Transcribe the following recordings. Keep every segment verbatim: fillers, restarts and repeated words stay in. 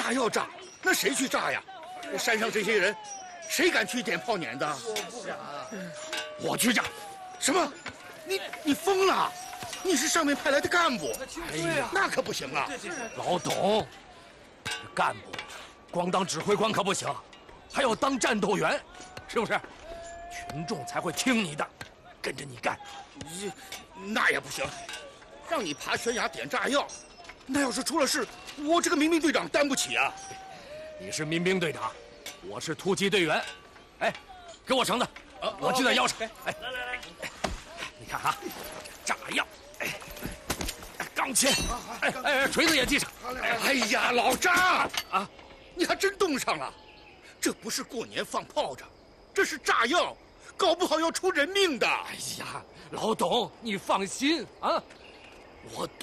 炸药炸，那谁去炸呀？山上这些人，谁敢去点炮碾的？ 我不敢。 我去炸。什么？你你疯了？你是上面派来的干部？ 哎呀， 那可不行啊！ 老董，干部光当指挥官可不行，还要当战斗员，是不是？群众才会听你的，跟着你干。 你那也不行，让你爬悬崖点炸药，那要是出了事，我这个民兵队长担不起啊！ 你是民兵队长，我是突击队员。哎，给我绳子，啊、我系在腰上。哎，来来来，你看啊，炸药，哎，钢钎，哎哎，锤子也系上。 哎呀，老张啊，你还真动上了！这不是过年放炮仗，这是炸药，搞不好要出人命的。 哎呀，老董，你放心啊，我懂。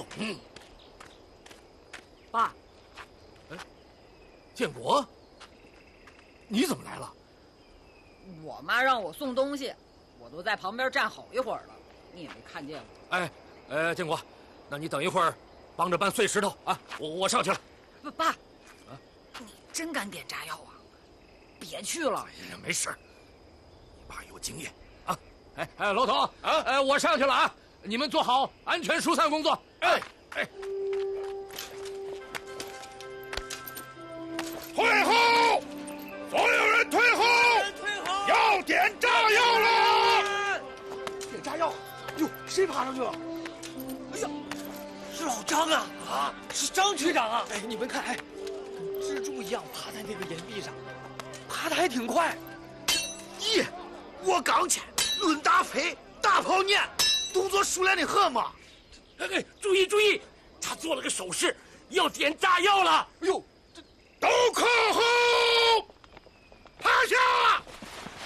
爸， 哎，建国，你怎么来了？ 我妈让我送东西，我都在旁边站好一会儿了，你也没看见我。 哎，呃，建国，那你等一会儿，帮着搬碎石头啊！我我上去了。 不，爸，啊，你真敢点炸药啊？别去了。 哎呀，没事，你爸有经验啊。哎哎，老董啊，哎，我上去了啊，你们做好安全疏散工作。哎哎， 退后！所有人退后！ 退后！ 要点炸药了！ 点炸药！哟，谁爬上去了？哎呀，是老张啊！啊，是张局长啊！哎，你们看，哎，跟蜘蛛一样爬在那个岩壁上，爬得还挺快。 咦，我刚去，论打飞，大炮撵，动作熟练的很嘛。 哎哎，注意注意，他做了个手势，要点炸药了。哎呦！